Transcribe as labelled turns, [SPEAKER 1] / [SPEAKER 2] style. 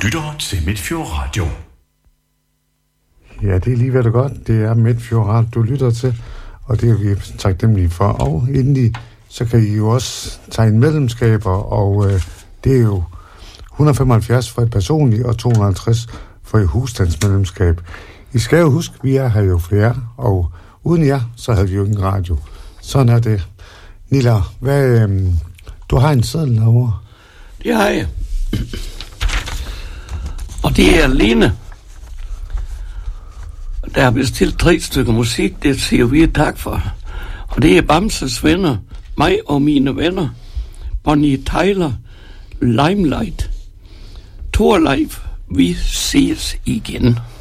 [SPEAKER 1] lytter til Midtfjord Radio.
[SPEAKER 2] Ja, det er lige hvad det godt. Det er Midtfjord Radio, du lytter til, og det er vi taknemmelige for. Og endelig, så kan I jo også tegne medlemskaber, og det er jo 175 for et personligt, og 250 for et husstandsmedlemskab. I skal jo huske, vi er her jo for jer, og uden jer, så havde vi jo ingen radio. Sådan er det. Nilla, du har en seddel herovre.
[SPEAKER 3] Det har jeg. Og det er Lene. Der har bestilt 3 stykker musik, det siger vi tak for. Og det er Bamses venner, mig og mine venner, Bonnie Tyler, Limelight, Thorleif, vi ses igen.